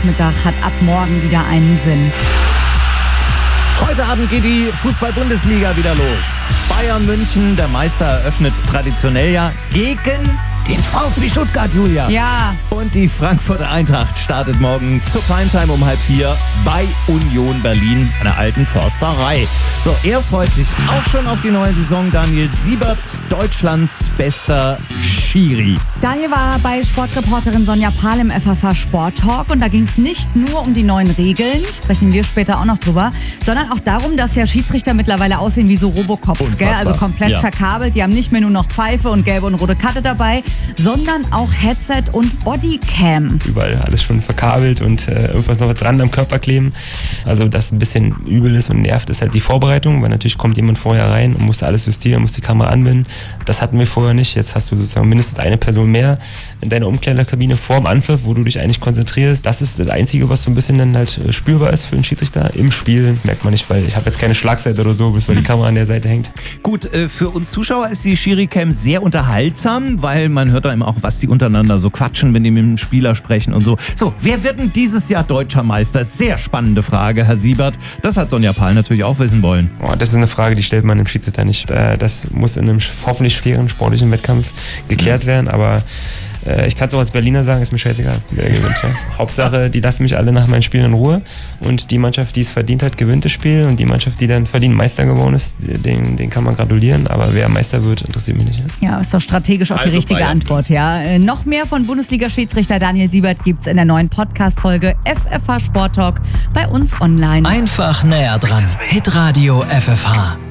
Nachmittag hat ab morgen wieder einen Sinn. Heute Abend geht die Fußball-Bundesliga wieder los. Bayern München, der Meister, eröffnet traditionell ja gegen den VfB Stuttgart, Julia. Ja. Und die Frankfurter Eintracht startet morgen zur Primetime um 3:30 bei Union Berlin, einer alten Försterei. So, er freut sich auch schon auf die neue Saison. Daniel Siebert, Deutschlands bester Schiri. Daniel war bei Sportreporterin Sonja Pahl im FFH Sport Talk und da ging es nicht nur um die neuen Regeln, sprechen wir später auch noch drüber, sondern auch darum, dass ja Schiedsrichter mittlerweile aussehen wie so Robocops, gell? Also komplett verkabelt. Die haben nicht mehr nur noch Pfeife und gelbe und rote Karte dabei, sondern auch Headset und Bodycam. Überall alles schon verkabelt und irgendwas noch dran am Körper kleben. Also das ein bisschen übel ist und nervt, ist halt die Vorbereitung, weil natürlich kommt jemand vorher rein und muss alles justieren, muss die Kamera anbinden. Das hatten wir vorher nicht. Jetzt hast du sozusagen mindestens eine Person mehr in deiner Umkleidekabine vor dem Anpfiff, wo du dich eigentlich konzentrierst. Das ist das Einzige, was so ein bisschen dann halt spürbar ist für einen Schiedsrichter. Im Spiel merkt man nicht, weil ich habe jetzt keine Schlagseite oder so, bis weil die Kamera an der Seite hängt. Gut, für uns Zuschauer ist die Schiri-Cam sehr unterhaltsam, weil man hört dann immer auch, was die untereinander so quatschen, wenn die mit dem Spieler sprechen und so. So, wer wird denn dieses Jahr Deutscher Meister? Sehr spannende Frage, Herr Siebert. Das hat Sonja Pahl natürlich auch wissen wollen. Das ist eine Frage, die stellt man im Schiedsrichter nicht. Das muss in einem hoffentlich schweren sportlichen Wettkampf geklärt werden, aber ich kann es auch als Berliner sagen, ist mir scheißegal, wer gewinnt. Ja. Hauptsache, die lassen mich alle nach meinen Spielen in Ruhe und die Mannschaft, die es verdient hat, gewinnt das Spiel und die Mannschaft, die dann verdient Meister geworden ist, den kann man gratulieren, aber wer Meister wird, interessiert mich nicht. Ja, ist doch strategisch auch die richtige Antwort, ja. Noch mehr von Bundesliga-Schiedsrichter Daniel Siebert gibt's in der neuen Podcast-Folge FFH Sport Talk bei uns online. Einfach näher dran. Hitradio FFH.